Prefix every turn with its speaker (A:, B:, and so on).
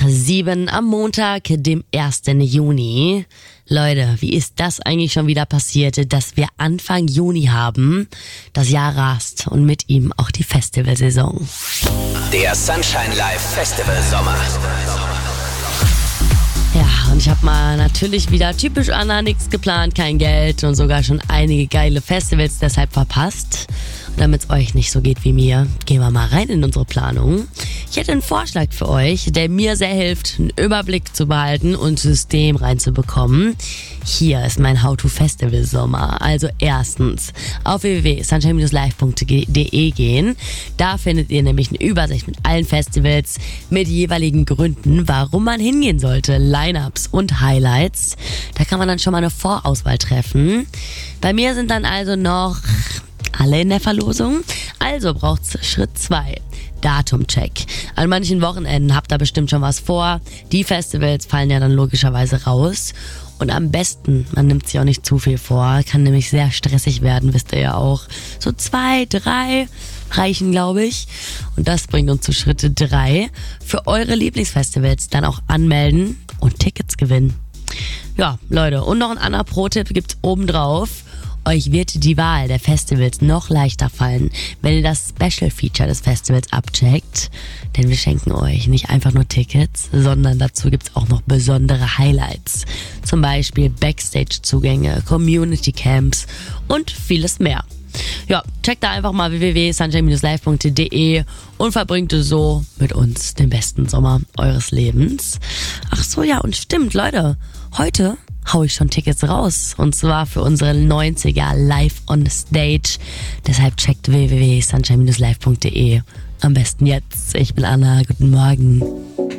A: 7 am Montag, dem 1. Juni. Leute, wie ist das eigentlich schon wieder passiert, dass wir Anfang Juni haben? Das Jahr rast und mit ihm auch die Festivalsaison.
B: Der Sunshine Live Festival Sommer.
A: Ja, und ich habe mal natürlich wieder typisch Anna nichts geplant, kein Geld und sogar schon einige geile Festivals deshalb verpasst. Und damit es euch nicht so geht wie mir, gehen wir mal rein in unsere Planung. Ich hätte einen Vorschlag für euch, der mir sehr hilft, einen Überblick zu behalten und System reinzubekommen. Hier ist mein How-to-Festival-Sommer. Also erstens auf www.sunshine-live.de gehen. Da findet ihr nämlich eine Übersicht mit allen Festivals, mit jeweiligen Gründen, warum man hingehen sollte, Lineups und Highlights. Da kann man dann schon mal eine Vorauswahl treffen. Bei mir sind dann also noch alle in der Verlosung. Also braucht's Schritt 2. Datumcheck. An manchen Wochenenden habt ihr bestimmt schon was vor. Die Festivals fallen ja dann logischerweise raus. Und am besten, man nimmt sich auch nicht zu viel vor. Kann nämlich sehr stressig werden, wisst ihr ja auch. So 2, 3 reichen, glaube ich. Und das bringt uns zu Schritt 3. Für eure Lieblingsfestivals dann auch anmelden und Tickets gewinnen. Ja, Leute, und noch ein anderer Pro-Tipp gibt's obendrauf. Euch wird die Wahl der Festivals noch leichter fallen, wenn ihr das Special Feature des Festivals abcheckt. Denn wir schenken euch nicht einfach nur Tickets, sondern dazu gibt's auch noch besondere Highlights. Zum Beispiel Backstage-Zugänge, Community-Camps und vieles mehr. Ja, checkt da einfach mal www.sunshine-live.de und verbringt so mit uns den besten Sommer eures Lebens. Ach so, ja, und stimmt, Leute, heute hau ich schon Tickets raus. Und zwar für unsere 90er Live on Stage. Deshalb checkt www.sunshine-live.de. Am besten jetzt. Ich bin Anna. Guten Morgen.